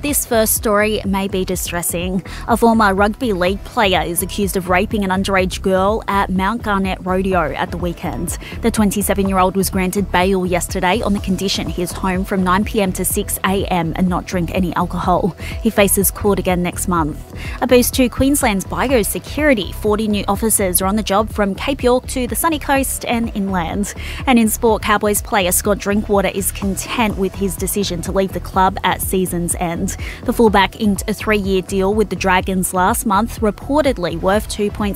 this first story may be distressing. A former rugby league player is accused of raping an underage girl at Mount Garnet Rodeo at the weekend. The 27-year-old was granted bail yesterday on the condition he is home from 9 p.m. to 6 a.m. and not drink any alcohol. He faces court again next month. A boost to Queensland's biosecurity. 40 new officers are on the job from Cape York to the sunny coast and inland. And in sport, Cowboys player Scott Drinkwater is content with his decision to leave the club at season's end. The fullback inked a 3-year deal with the Dragons last month, reportedly worth $2.6